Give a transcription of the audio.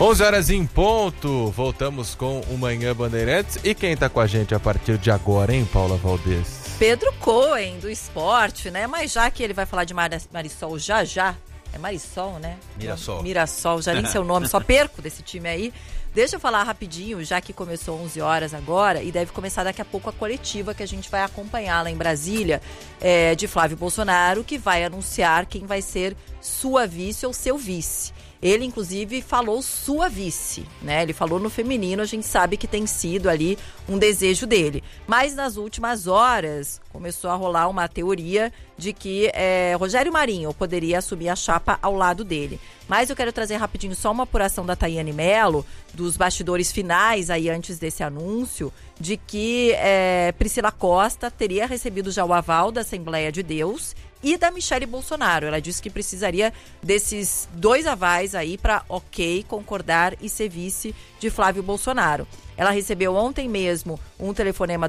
11h em ponto, voltamos com o Manhã Bandeirantes. E quem tá com a gente a partir de agora, hein, Paula Valdez? Pedro Cohen, do esporte, né? Mas já que ele vai falar de Marisol já, é Marisol, né? Mirassol, já nem seu nome, só perco desse time aí. Deixa eu falar rapidinho, já que começou 11 horas agora, e deve começar daqui a pouco a coletiva que a gente vai acompanhar lá em Brasília, de Flávio Bolsonaro, que vai anunciar quem vai ser sua vice ou seu vice. Ele, inclusive, falou sua vice, né? Ele falou no feminino, a gente sabe que tem sido ali um desejo dele. Mas nas últimas horas começou a rolar uma teoria de que Rogério Marinho poderia assumir a chapa ao lado dele. Mas eu quero trazer rapidinho só uma apuração da Tayane Mello, dos bastidores finais aí antes desse anúncio, de que Priscila Costa teria recebido já o aval da Assembleia de Deus e da Michele Bolsonaro. Ela disse que precisaria desses 2 avais aí para concordar e ser vice de Flávio Bolsonaro. Ela recebeu ontem mesmo um telefonema